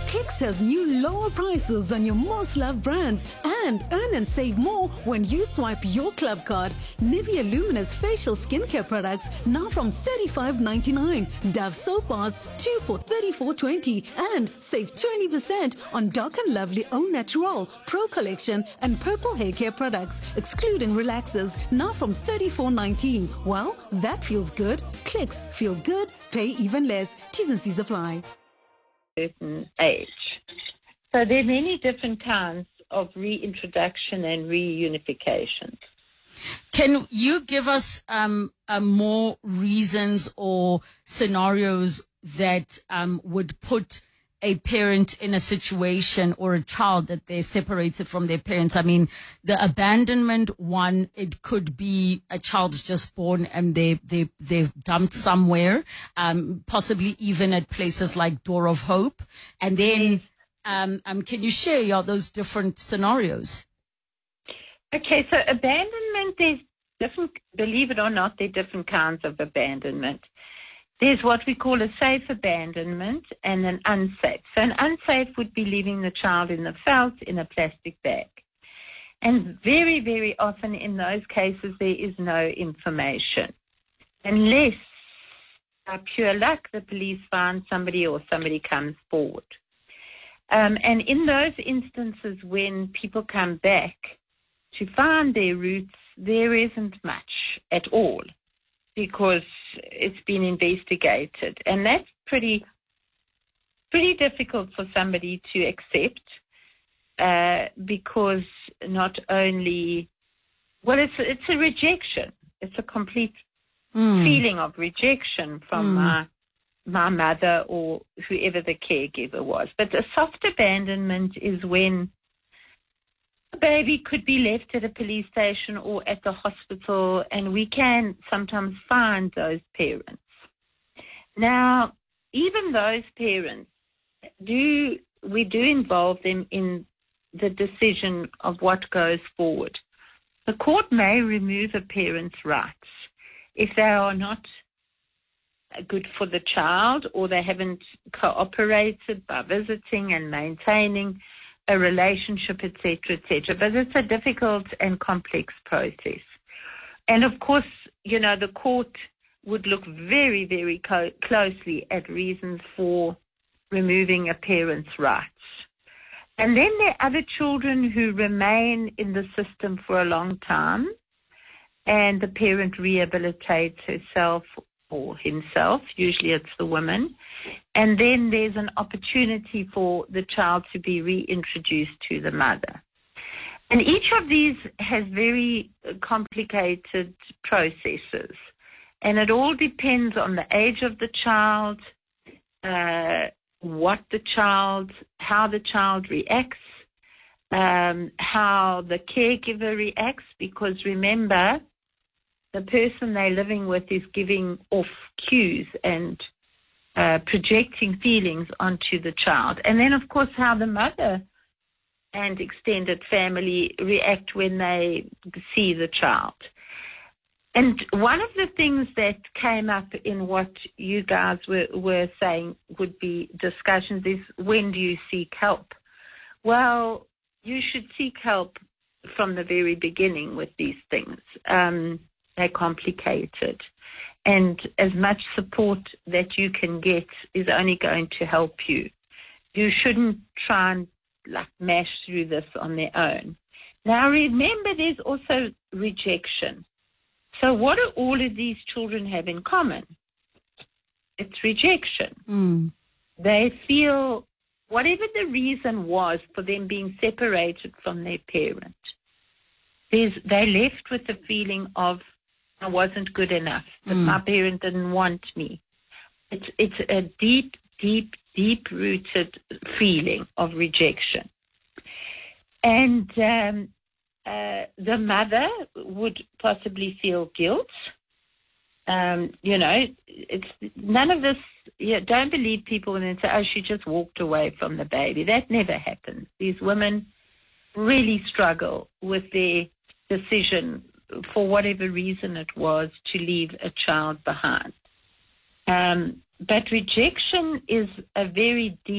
Clicks has new lower prices on your most loved brands and earn and save more when you swipe your club card. Nivea Luminous facial skincare products now from $35.99. Dove soap bars 2 for $34.20 and save 20% on Dark and Lovely Au Naturel Pro Collection and Purple Hair Care products, excluding relaxers, now from $34.19. Well, that feels good. Clicks, feel good, pay even less. T's and C's apply. Certain age. So there are many different kinds of reintroduction and reunification. Can you give us more reasons or scenarios that would put a parent in a situation or a child that they're separated from their parents? I mean, the abandonment one, it could be a child's just born and they're dumped somewhere, possibly even at places like Door of Hope. And then, can you share those different scenarios? Okay, so abandonment, there's different, believe it or not, there are different kinds of abandonment. There's what we call a safe abandonment and an unsafe. So an unsafe would be leaving the child in the veld in a plastic bag. And very, very often in those cases, there is no information. Unless, by pure luck, the police find somebody or somebody comes forward. And in those instances when people come back to find their roots, there isn't much at all, because it's been investigated. And that's pretty difficult for somebody to accept, because not only, well, it's a rejection. It's a complete feeling of rejection from my mother or whoever the caregiver was. But a soft abandonment is when a baby could be left at a police station or at the hospital, and we can sometimes find those parents. Now, even those parents, we do involve them in the decision of what goes forward. The court may remove a parent's rights if they are not good for the child or they haven't cooperated by visiting and maintaining a relationship, etc., etc. But it's a difficult and complex process. And of course, the court would look very, very closely at reasons for removing a parent's rights. And then there are other children who remain in the system for a long time, and the parent rehabilitates herself or himself, usually it's the woman, and then there's an opportunity for the child to be reintroduced to the mother. And each of these has very complicated processes, and it all depends on the age of the child, how the child reacts, how the caregiver reacts, because remember, the person they're living with is giving off cues and projecting feelings onto the child. And then, of course, how the mother and extended family react when they see the child. And one of the things that came up in what you guys were saying would be discussions is, when do you seek help? Well, you should seek help from the very beginning with these things. They're complicated. And as much support that you can get is only going to help you. You shouldn't try and mash through this on their own. Now remember, there's also rejection. So what do all of these children have in common? It's rejection. They feel, whatever the reason was for them being separated from their parent, they're left with the feeling of, I wasn't good enough, that my parent didn't want me. It's a deep, deep, deep-rooted feeling of rejection. And the mother would possibly feel guilt. It's none of this. Don't believe people when they say, "Oh, she just walked away from the baby." That never happens. These women really struggle with their decision, for whatever reason it was, to leave a child behind. But rejection is a very deep